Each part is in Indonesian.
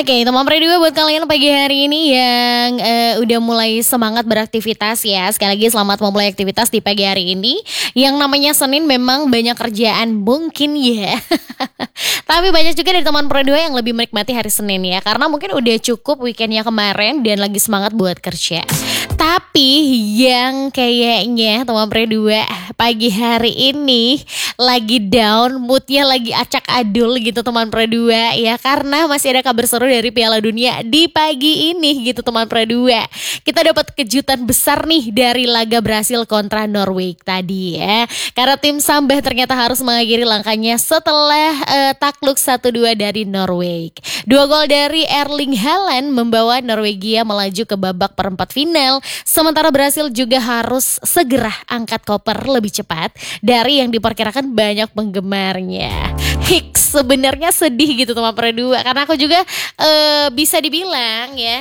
Oke, teman Pre 2 buat kalian pagi hari ini yang udah mulai semangat beraktivitas ya. Sekali lagi selamat memulai aktivitas di pagi hari ini. Yang namanya Senin memang banyak kerjaan mungkin ya. Tapi banyak juga dari teman Pre 2 yang lebih menikmati hari Senin ya. Karena mungkin udah cukup weekendnya kemarin dan lagi semangat buat kerja. Tapi yang kayaknya teman Pre 2 pagi hari ini lagi down, moodnya lagi acak adul gitu teman Pre 2 ya. Karena masih ada kabar seru dari Piala Dunia di pagi ini gitu teman Pre 2. Kita dapat kejutan besar nih dari laga Brasil kontra Norway tadi ya. Karena tim Sambah ternyata harus mengakhiri langkahnya setelah takluk 1-2 dari Norway. 2 gol dari Erling Haaland membawa Norwegia melaju ke babak perempat final. Sementara Brasil juga harus segera angkat koper lebih cepat dari yang diperkirakan banyak penggemarnya. Sebenarnya sedih gitu teman Pre 2 karena aku juga bisa dibilang ya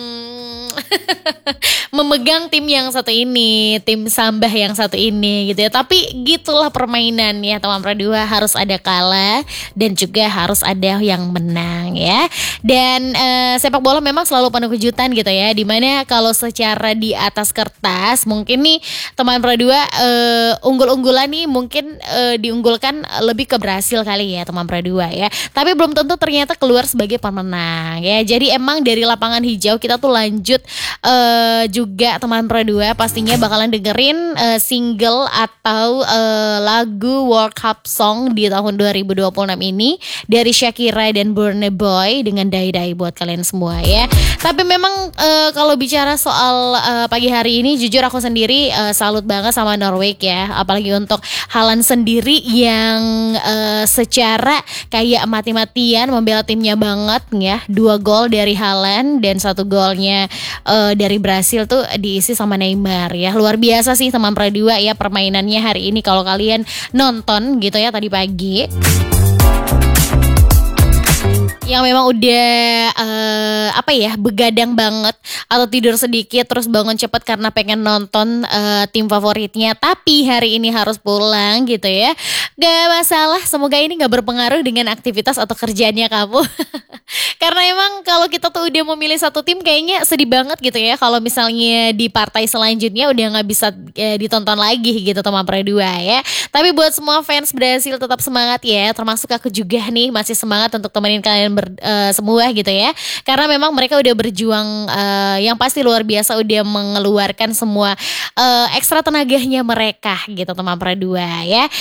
memegang tim yang satu ini, tim Sambah yang satu ini gitu ya. Tapi gitulah permainan ya teman Pre 2, harus ada kalah dan juga harus ada yang menang ya. Dan sepak bola memang selalu penuh kejutan gitu ya. Dimana kalau secara di atas kertas mungkin nih teman Pre 2 unggul-unggulan nih mungkin diunggulkan lebih ke Brasil kali ya teman Pre 2 ya. Tapi belum tentu ternyata keluar sebagai pemenang ya. Jadi emang dari lapangan hijau kita tuh lanjut juga teman Pre 2 pastinya bakalan dengerin single atau lagu World Cup Song di tahun 2026 ini dari Shakira dan Burna Boy dengan Dai Dai buat kalian semua ya. Tapi memang kalau bicara soal pagi hari ini jujur aku sendiri salut banget sama Norway ya. Apalagi untuk Haaland sendiri yang secara kayak mati-matian membela timnya banget ya. 2 gol dari Haaland dan 1 golnya dari Brasil tuh diisi sama Neymar ya. Luar biasa sih teman Pre 2 ya permainannya hari ini kalau kalian nonton gitu ya tadi pagi. Yang memang udah begadang banget atau tidur sedikit terus bangun cepat karena pengen nonton tim favoritnya, tapi hari ini harus pulang gitu ya. Gak masalah, semoga ini gak berpengaruh dengan aktivitas atau kerjaannya kamu. Karena emang kalau kita tuh udah memilih satu tim kayaknya sedih banget gitu ya kalau misalnya di partai selanjutnya udah gak bisa ditonton lagi gitu teman Pre 2 ya. Tapi buat semua fans Brasil tetap semangat ya, termasuk aku juga nih masih semangat untuk temenin kalian semua gitu ya. Karena memang mereka udah berjuang yang pasti luar biasa, udah mengeluarkan semua ekstra tenaganya mereka gitu teman Pre 2 ya.